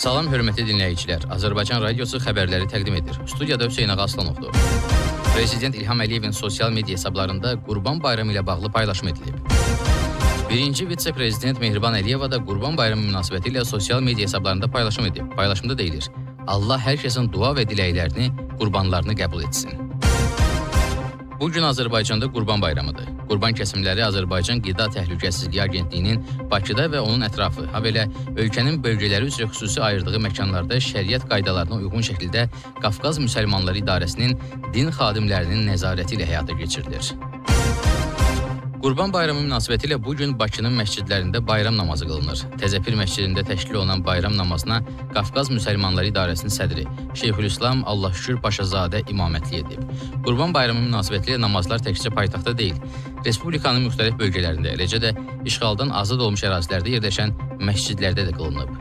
Salam hörmətli dinləyicilər. Azərbaycan Radiosu xəbərləri təqdim edir. Studiyada Hüseyn Ağa Aslanovdur. Prezident İlham Əliyevin sosial media hesablarında Qurban Bayramı ilə bağlı paylaşım edilib. Birinci vitse-prezident Mehriban Əliyeva da Qurban Bayramı münasibəti ilə sosial media hesablarında paylaşım edib. Paylaşımda deyilir: Allah hər kəsin dua və diləklərini, qurbanlarını qəbul etsin. Bugün Azərbaycanda Qurban Bayramıdır. Qurban kəsimləri Azərbaycan Qida Təhlükəsizliyi Agentliyinin Bakıda və onun ətrafı, habelə ölkənin bölgələri üzrə xüsusi ayırdığı məkanlarda şəriət qaydalarına uyğun şəkildə Qafqaz Müsəlmanları İdarəsinin din xadimlərinin nəzarəti ilə həyata keçirilir. Qurban Bayramı münasibəti ilə bugün Bakının məscidlərində bayram namazı qılınır. Təzəpir məscidində təşkil olunan bayram namazına Qafqaz Müsəlmanları İdarəsinin sədri Şeyxülislam Allahşükür Paşazadə imamətlik edib. Qurban Bayramı münasibəti ilə namazlar təkcə paytaxtda deyil, Respublikanın müxtəlif bölgələrində, eləcə də işğaldan azad olmuş ərazilərdə yerləşən məscidlərdə də qılınıb.